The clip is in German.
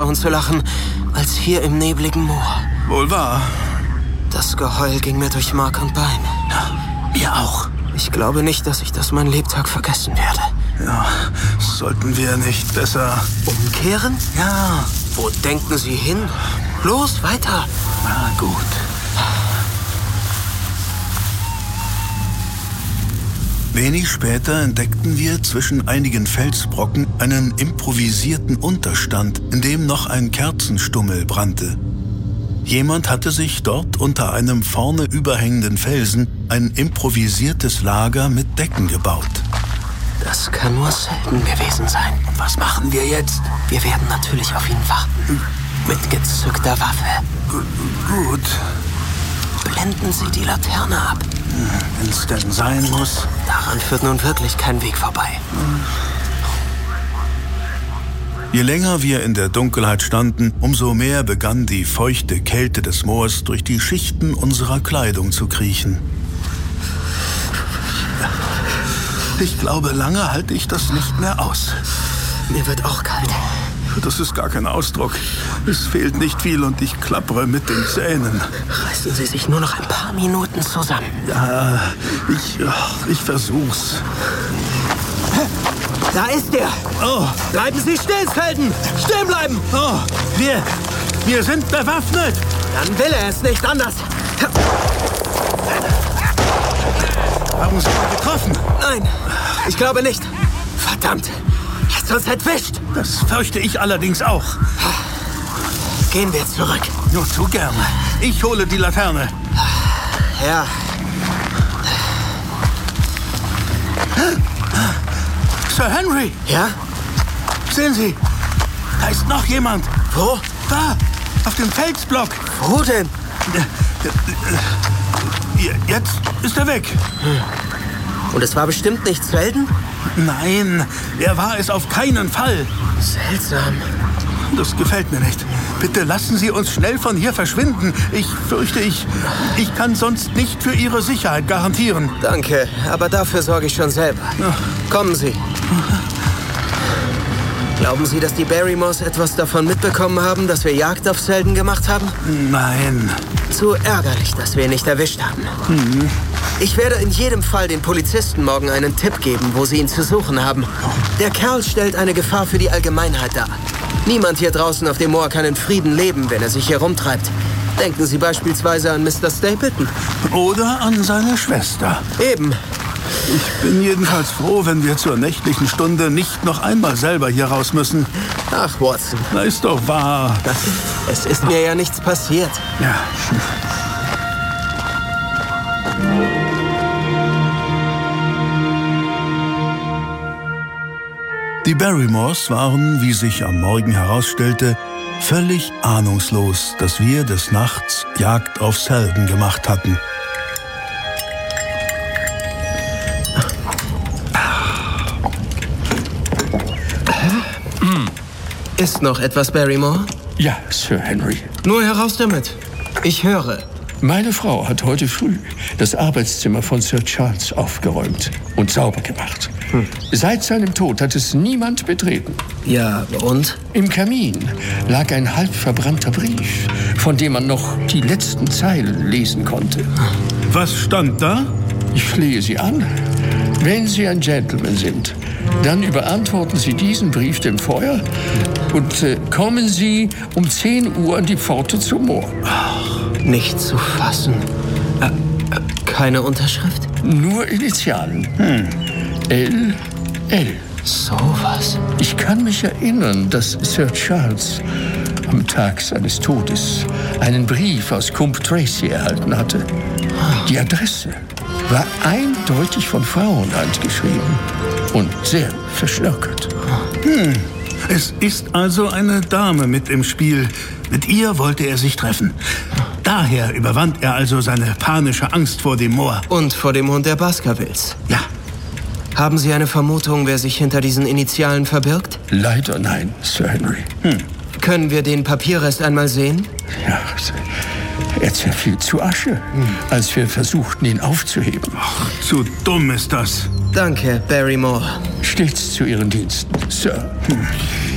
Town zu lachen, als hier im nebligen Moor. Wohl wahr. Das Geheul ging mir durch Mark und Bein. Ja, mir auch. Ich glaube nicht, dass ich das mein Lebtag vergessen werde. Ja, sollten wir nicht besser... Umkehren? Ja. Wo denken Sie hin? Los, weiter. Na gut. Wenig später entdeckten wir zwischen einigen Felsbrocken einen improvisierten Unterstand, in dem noch ein Kerzenstummel brannte. Jemand hatte sich dort unter einem vorne überhängenden Felsen ein improvisiertes Lager mit Decken gebaut. Das kann nur Selden gewesen sein. Und was machen wir jetzt? Wir werden natürlich auf ihn warten. Mit gezückter Waffe. Gut. Blenden Sie die Laterne ab. Wenn es denn sein muss. Daran führt nun wirklich kein Weg vorbei. Je länger wir in der Dunkelheit standen, umso mehr begann die feuchte Kälte des Moors durch die Schichten unserer Kleidung zu kriechen. Ich glaube, lange halte ich das nicht mehr aus. Mir wird auch kalt. Das ist gar kein Ausdruck. Es fehlt nicht viel und ich klappere mit den Zähnen. Reißen Sie sich nur noch ein paar Minuten zusammen. Ja, ich versuch's. Da ist er! Oh. Bleiben Sie still, Selden! Stehen bleiben! Oh, wir sind bewaffnet! Dann will er es nicht anders. Haben Sie ihn getroffen? Nein, ich glaube nicht. Verdammt, jetzt uns entwischt. Das fürchte ich allerdings auch. Gehen wir zurück. Nur zu gern. Ich hole die Laterne. Ja. Sir Henry! Ja? Sehen Sie, da ist noch jemand. Wo? Da, auf dem Felsblock. Wo denn? Jetzt ist er weg. Und es war bestimmt nicht Selden? Nein, er war es auf keinen Fall. Seltsam. Das gefällt mir nicht. Bitte lassen Sie uns schnell von hier verschwinden. Ich fürchte, ich kann sonst nicht für Ihre Sicherheit garantieren. Danke, aber dafür sorge ich schon selber. Ja. Kommen Sie. Glauben Sie, dass die Barrymores etwas davon mitbekommen haben, dass wir Jagd auf Selden gemacht haben? Nein. Zu ärgerlich, dass wir ihn nicht erwischt haben. Mhm. Ich werde in jedem Fall den Polizisten morgen einen Tipp geben, wo sie ihn zu suchen haben. Der Kerl stellt eine Gefahr für die Allgemeinheit dar. Niemand hier draußen auf dem Moor kann in Frieden leben, wenn er sich hier rumtreibt. Denken Sie beispielsweise an Mr. Stapleton. Oder an seine Schwester. Eben. Ich bin jedenfalls froh, wenn wir zur nächtlichen Stunde nicht noch einmal selber hier raus müssen. Ach, Watson. Na, ist doch wahr. Es ist mir ja nichts passiert. Ja. Die Barrymores waren, wie sich am Morgen herausstellte, völlig ahnungslos, dass wir des Nachts Jagd auf Selden gemacht hatten. Ist noch etwas, Barrymore? Ja, Sir Henry. Nur heraus damit. Ich höre. Meine Frau hat heute früh das Arbeitszimmer von Sir Charles aufgeräumt und sauber gemacht. Seit seinem Tod hat es niemand betreten. Ja, und? Im Kamin lag ein halb verbrannter Brief, von dem man noch die letzten Zeilen lesen konnte. Was stand da? Ich flehe Sie an. Wenn Sie ein Gentleman sind, dann überantworten Sie diesen Brief dem Feuer und kommen Sie um 10 Uhr an die Pforte zum Moor. Nicht zu fassen. Keine Unterschrift? Nur Initialen. L.L. Sowas. Ich kann mich erinnern, dass Sir Charles am Tag seines Todes einen Brief aus Coombe Tracey erhalten hatte. Die Adresse war eindeutig von Frauenhand geschrieben und sehr verschnörkelt. Es ist also eine Dame mit im Spiel. Mit ihr wollte er sich treffen. Daher überwand er also seine panische Angst vor dem Moor. Und vor dem Hund der Baskervilles. Ja. Haben Sie eine Vermutung, wer sich hinter diesen Initialen verbirgt? Leider nein, Sir Henry. Können wir den Papierrest einmal sehen? Ja, er zerfiel zu Asche, als wir versuchten, ihn aufzuheben. Ach, zu dumm ist das. Danke, Barrymore. Stets zu Ihren Diensten, Sir.